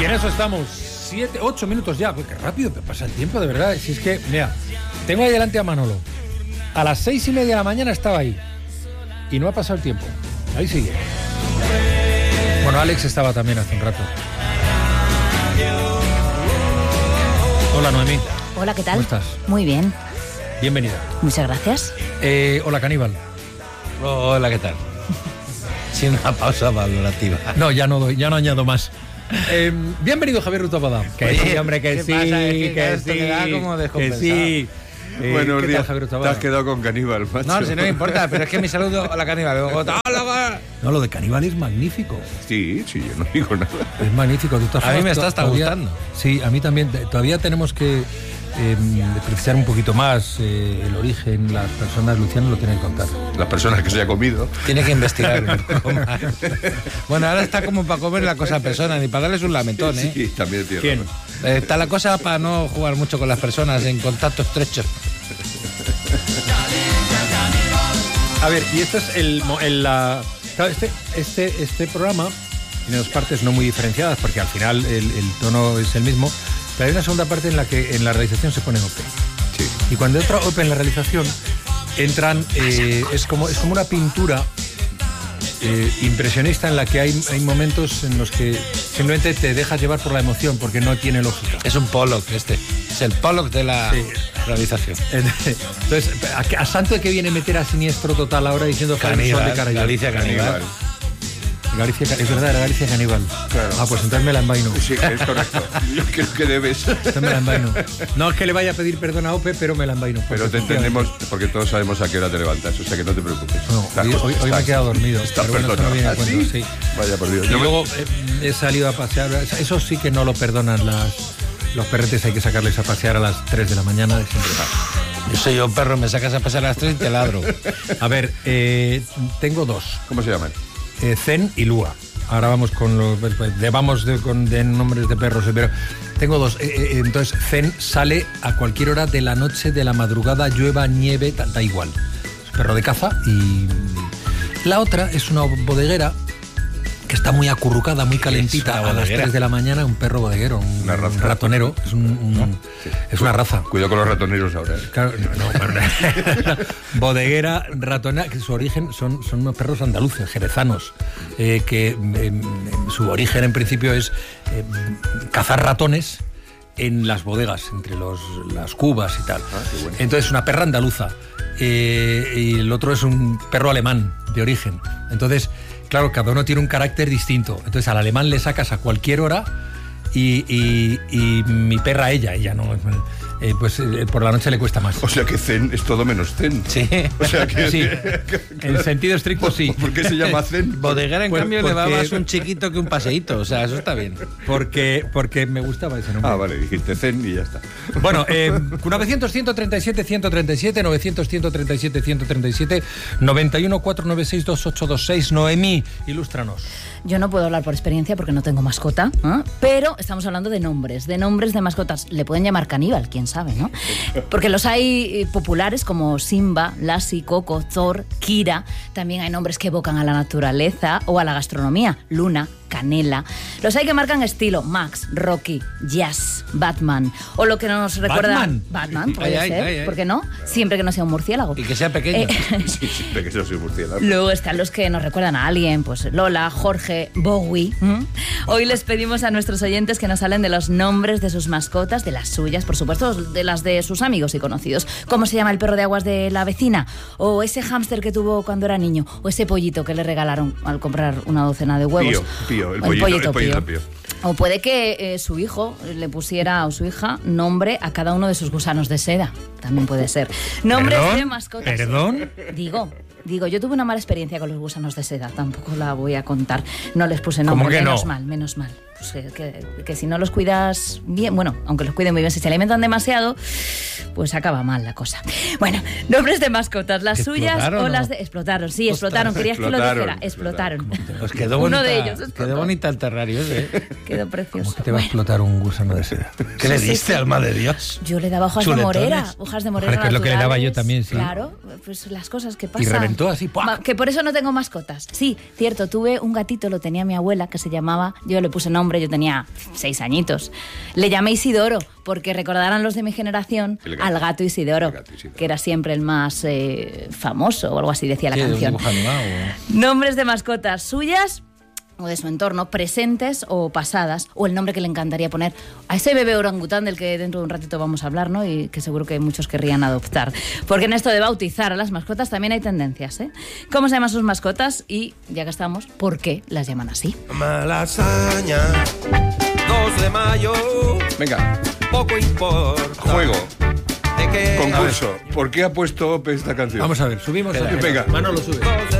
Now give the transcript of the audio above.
Y en eso estamos, 8 minutos ya. Pues qué rápido pasa el tiempo, de verdad. Si es que, mira, tengo ahí delante a Manolo. A las 6:30 de la mañana estaba ahí. Y no ha pasado el tiempo. Ahí sigue. Bueno, Alex estaba también hace un rato. Hola, Noemí. Hola, ¿qué tal? ¿Cómo estás? Muy bien. Bienvenida. Muchas gracias. Hola, Caníbal. Hola, ¿qué tal? Sin una pausa valorativa. No, ya no añado más. Bienvenido, Javier Rutabada. Que sí, hombre, que ¿Qué sí, pasa? que sí, Me da como que sí. Buenos días, Javier te has quedado con Caníbal, macho. No, si no me importa, pero es que mi saludo a la Caníbal. No, lo de Caníbal es magnífico. Sí, yo no digo nada. Es magnífico. A mí me está hasta gustando. Sí, a mí también. Todavía tenemos que precisar un poquito más el origen. Las personas, Luciano, lo tienen que contar. Las personas que se haya comido. Tiene que investigar un poco más. Bueno, ahora está como para comer la cosa a personas, ni para darles un lamentón, ¿eh? Sí, también tiene ¿Quién? razón. Está la cosa para no jugar mucho con las personas en contacto estrecho. A ver, y esto es claro, este programa tiene dos partes no muy diferenciadas, porque al final el tono es el mismo, pero hay una segunda parte en la que en la realización se pone OPE. Sí. Y cuando entra OPE en la realización, entran, es como una pintura impresionista en la que hay momentos en los que simplemente te dejas llevar por la emoción, porque no tiene lógica. Es un Pollock este. Es el Pollock de la realización. Entonces, a santo de que viene meter a siniestro total ahora diciendo Caníbal, de cara. Galicia Caníbal. Galicia, es verdad, era Galicia Caníbal. Claro. Ah, pues entonces me la envaino. Sí, es correcto. Yo creo que debes. Entonces me la envaino. No es que le vaya a pedir perdón a Ope, pero me la envaino. Pero te entendemos, porque todos sabemos a qué hora te levantas, o sea que no te preocupes. No, hoy me he quedado dormido. Estás Pero bueno, esto no perdonado. viene a ¿Ah, cuento, sí? sí. Vaya por Dios. Y luego he salido a pasear. Eso sí que no lo perdonan los perretes, hay que sacarles a pasear a las 3 de la mañana de siempre. Yo soy un perro, me sacas a pasar a las 3 y te ladro. A ver, tengo dos. ¿Cómo se llaman? Zen y Lua. Ahora vamos con de nombres de perros, pero tengo dos. Entonces, Zen sale a cualquier hora de la noche, de la madrugada, llueva, nieve, da igual. Es perro de caza. Y la otra es una bodeguera que está muy acurrucada, muy calentita a las 3 de la mañana, un perro bodeguero, un ratonero. Es una raza. Cuidado con los ratoneros ahora. Claro, bodeguera, ratonera, que su origen son unos perros andaluces, jerezanos, que su origen en principio es cazar ratones en las bodegas, entre las cubas y tal. Qué bueno. Entonces, una perra andaluza. Y el otro es un perro alemán de origen. Entonces, claro, cada uno tiene un carácter distinto. Entonces, al alemán le sacas a cualquier hora y mi perra, ella no... pues por la noche le cuesta más. O sea que Zen es todo menos Zen. Sí. O sea que... Sí, en sentido estricto sí. ¿Por qué se llama Zen? Bodeguera, en Pues cambio, le va porque- más un chiquito que un paseíto. O sea, eso está bien. Porque me gustaba ese nombre. Ah, vale, dijiste Zen y ya está. Bueno, 900-137-137, 900-137-137, 91-496-2826. Noemí, ilústranos. Yo no puedo hablar por experiencia porque no tengo mascota, ¿eh? Pero estamos hablando de nombres de mascotas. Le pueden llamar Caníbal, quién sabe, ¿no? Porque los hay populares como Simba, Lassie, Coco, Thor, Kira. También hay nombres que evocan a la naturaleza o a la gastronomía. Luna, Canela. Los hay que marcan estilo: Max, Rocky, Jazz, Batman. O lo que nos recuerda... Batman puede ser, ay. ¿por qué no? Siempre que no sea un murciélago. Y que sea pequeño. Sí, siempre que eso soy murciélago. Luego están los que nos recuerdan a alguien, pues Lola, Jorge, Bowie. Hoy les pedimos a nuestros oyentes que nos hablen de los nombres de sus mascotas, de las suyas, por supuesto, de las de sus amigos y conocidos. ¿Cómo se llama el perro de aguas de la vecina? O ese hámster que tuvo cuando era niño. O ese pollito que le regalaron al comprar una docena de huevos. Pío, el O pollito Pío. O puede que su hijo le pusiera, o su hija, nombre a cada uno de sus gusanos de seda. También puede ser. Nombres de mascotas. ¿Perdón? Digo, yo tuve una mala experiencia con los gusanos de seda, tampoco la voy a contar. No les puse nombre, ¿Cómo que menos no? mal. Pues que si no los cuidas bien, bueno, aunque los cuiden muy bien, si se alimentan demasiado, pues acaba mal la cosa. Bueno, nombres de mascotas, las suyas o las de... Explotaron, querías que lo dijera, explotaron. Pues quedó Uno bonita, de ellos explotó. quedó bonita el terrario ese. Quedó precioso. ¿Cómo que te va a explotar un gusano de seda? ¿Qué le diste, alma de Dios? Yo le daba hojas Chuletones. de morera Joder, que es lo que le daba yo naturales. también, sí. Claro, pues las cosas que pasan. Y reventó así, ¡pua! Que por eso no tengo mascotas. Sí, cierto, tuve un gatito, lo tenía mi abuela, que se llamaba, yo le puse nombre nombre, yo tenía 6 añitos. Le llamé Isidoro, porque recordarán los de mi generación al gato Isidoro, que era siempre el más famoso, o algo así decía la canción. Nombres de mascotas suyas o de su entorno, presentes o pasadas, o el nombre que le encantaría poner a ese bebé orangután del que dentro de un ratito vamos a hablar, ¿no? Y que seguro que muchos querrían adoptar. Porque en esto de bautizar a las mascotas también hay tendencias, ¿eh? ¿Cómo se llaman sus mascotas? Y, ya que estamos, ¿por qué las llaman así? Malasaña, 2 de mayo. Venga. Poco importa. Juego. ¿De qué? Concurso. ¿Por qué ha puesto Ope esta canción? Vamos a ver, subimos. Venga. Manolo, sube.